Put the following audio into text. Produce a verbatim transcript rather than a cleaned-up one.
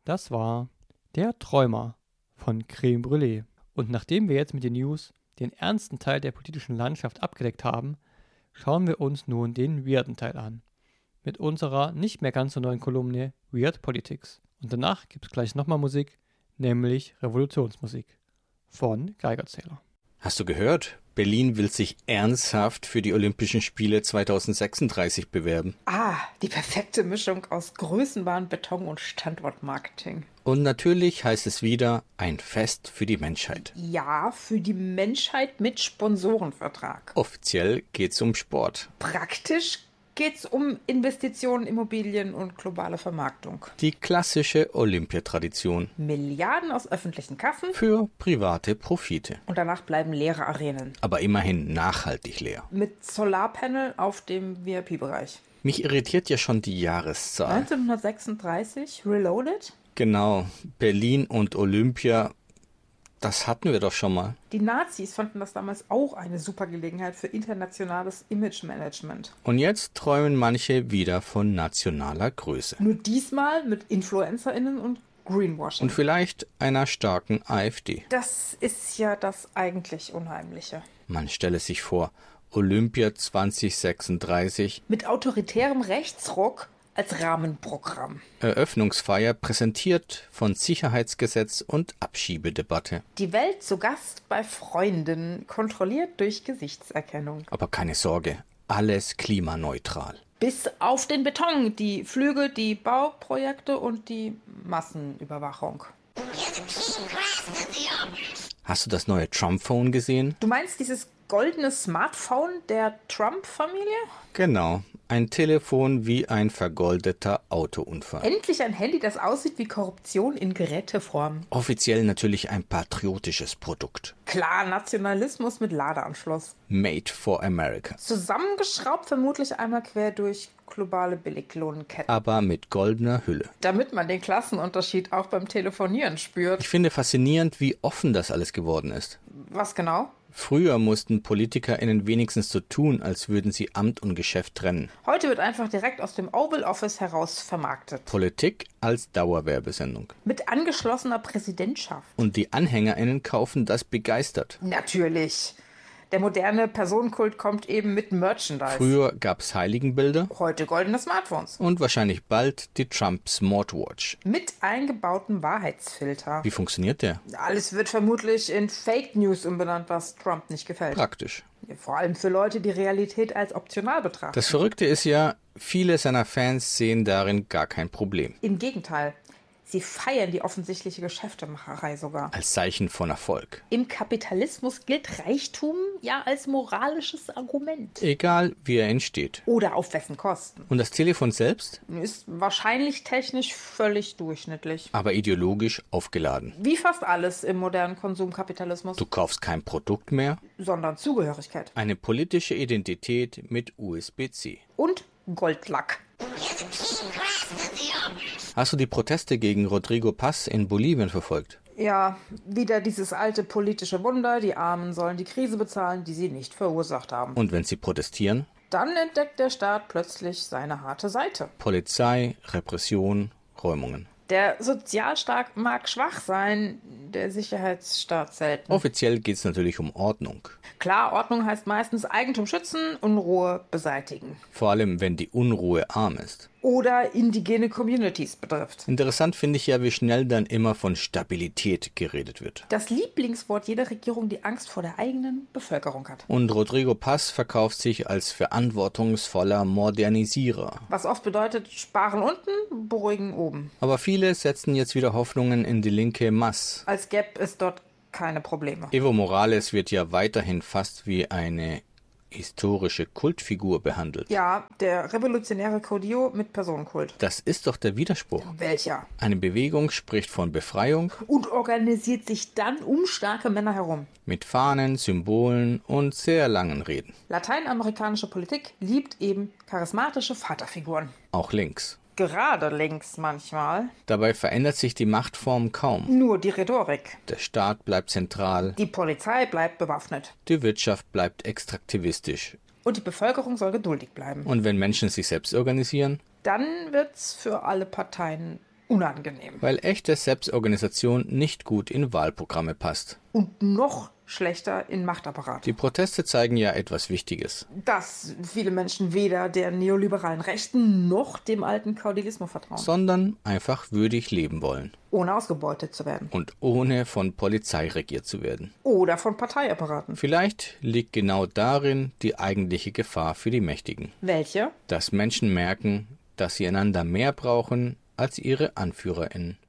Das war Der Träumer von Creme Brûlée. Und nachdem wir jetzt mit den News den ernsten Teil der politischen Landschaft abgedeckt haben, schauen wir uns nun den weirden Teil an. Mit unserer nicht mehr ganz so neuen Kolumne Weird Politics. Und danach gibt es gleich nochmal Musik, nämlich Revolutionsmusik von Geigerzähler. Hast du gehört? Berlin will sich ernsthaft für die Olympischen Spiele zweitausendsechsunddreißig bewerben. Ah, die perfekte Mischung aus Größenwahn, Beton und Standortmarketing. Und natürlich heißt es wieder ein Fest für die Menschheit. Ja, für die Menschheit mit Sponsorenvertrag. Offiziell geht's um Sport. Praktisch geht's um Investitionen, Immobilien und globale Vermarktung. Die klassische Olympiatradition. Milliarden aus öffentlichen Kassen Für private Profite. und danach bleiben leere Arenen. Aber immerhin nachhaltig leer. Mit Solarpanel auf dem V I P-Bereich. Mich irritiert ja schon die Jahreszahl. neunzehnhundertsechsunddreißig, Reloaded. Genau, Berlin und Olympia, das hatten wir doch schon mal. Die Nazis fanden das damals auch eine super Gelegenheit für internationales Image-Management. Und jetzt träumen manche wieder von nationaler Größe. Nur diesmal mit InfluencerInnen und Greenwashing. Und vielleicht einer starken AfD. Das ist ja das eigentlich Unheimliche. Man stelle sich vor, Olympia zweitausendsechsunddreißig, Mit autoritärem Rechtsruck als Rahmenprogramm. Eröffnungsfeier präsentiert von Sicherheitsgesetz und Abschiebedebatte. Die Welt zu Gast bei Freunden, kontrolliert durch Gesichtserkennung. Aber keine Sorge, alles klimaneutral. Bis auf den Beton, die Flüge, die Bauprojekte und die Massenüberwachung. Hast du das neue Trump-Phone gesehen? Du meinst dieses goldene Smartphone der Trump-Familie? Genau, ein Telefon wie ein vergoldeter Autounfall. Endlich ein Handy, das aussieht wie Korruption in Geräteform. Offiziell natürlich ein patriotisches Produkt. Klar, Nationalismus mit Ladeanschluss. Made for America. Zusammengeschraubt vermutlich einmal quer durch globale Billiglohnenketten. Aber mit goldener Hülle. Damit man den Klassenunterschied auch beim Telefonieren spürt. Ich finde faszinierend, wie offen das alles geworden ist. Was genau? Früher mussten PolitikerInnen wenigstens so tun, als würden sie Amt und Geschäft trennen. Heute wird einfach direkt aus dem Oval Office heraus vermarktet. Politik als Dauerwerbesendung. Mit angeschlossener Präsidentschaft. Und die AnhängerInnen kaufen das begeistert. Natürlich. Der moderne Personenkult kommt eben mit Merchandise. Früher gab's Heiligenbilder Heute goldene Smartphones. und wahrscheinlich bald die Trump Smartwatch. Mit eingebautem Wahrheitsfilter. Wie funktioniert der? Alles wird vermutlich in Fake News umbenannt, was Trump nicht gefällt. Praktisch. Vor allem für Leute, die Realität als optional betrachten. Das Verrückte ist ja, viele seiner Fans sehen darin gar kein Problem. Im Gegenteil. Sie feiern die offensichtliche Geschäftemacherei sogar. Als Zeichen von Erfolg. Im Kapitalismus gilt Reichtum ja als moralisches Argument. Egal, wie er entsteht. Oder auf wessen Kosten. Und das Telefon selbst? Ist wahrscheinlich technisch völlig durchschnittlich. Aber ideologisch aufgeladen. Wie fast alles im modernen Konsumkapitalismus. Du kaufst kein Produkt mehr, Sondern Zugehörigkeit. eine politische Identität mit U S B C. Und Goldlack. Hast du die Proteste gegen Rodrigo Paz in Bolivien verfolgt? Ja, wieder dieses alte politische Wunder, die Armen sollen die Krise bezahlen, die sie nicht verursacht haben. Und wenn sie protestieren? Dann entdeckt der Staat plötzlich seine harte Seite. Polizei, Repression, Räumungen. Der Sozialstaat mag schwach sein, der Sicherheitsstaat selten. Offiziell geht es natürlich um Ordnung. Klar, Ordnung heißt meistens Eigentum schützen, Unruhe beseitigen. Vor allem, wenn die Unruhe arm ist. Oder indigene Communities betrifft. Interessant finde ich ja, wie schnell dann immer von Stabilität geredet wird. Das Lieblingswort jeder Regierung, die Angst vor der eigenen Bevölkerung hat. Und Rodrigo Paz verkauft sich als verantwortungsvoller Modernisierer. Was oft bedeutet, sparen unten, beruhigen oben. Aber viele setzen jetzt wieder Hoffnungen in die linke Mass. Als gäbe es dort keine Probleme. Evo Morales wird ja weiterhin fast wie eine historische Kultfigur behandelt. Ja, der revolutionäre Caudillo mit Personenkult. Das ist doch der Widerspruch. Welcher? Eine Bewegung spricht von Befreiung. Und organisiert sich dann um starke Männer herum. Mit Fahnen, Symbolen und sehr langen Reden. Lateinamerikanische Politik liebt eben charismatische Vaterfiguren. Auch links. Gerade links manchmal. Dabei verändert sich die Machtform kaum. Nur die Rhetorik. Der Staat bleibt zentral. Die Polizei bleibt bewaffnet. Die Wirtschaft bleibt extraktivistisch. Und die Bevölkerung soll geduldig bleiben. Und wenn Menschen sich selbst organisieren? Dann wird's für alle Parteien unangenehm. Weil echte Selbstorganisation nicht gut in Wahlprogramme passt. Und noch schlechter in Machtapparat. Die Proteste zeigen ja etwas Wichtiges. Dass viele Menschen weder der neoliberalen Rechten noch dem alten Kaudilismus vertrauen. Sondern einfach würdig leben wollen. Ohne ausgebeutet zu werden. Und ohne von Polizei regiert zu werden. Oder von Parteiapparaten. Vielleicht liegt genau darin die eigentliche Gefahr für die Mächtigen. Welche? Dass Menschen merken, dass sie einander mehr brauchen als ihre AnführerInnen.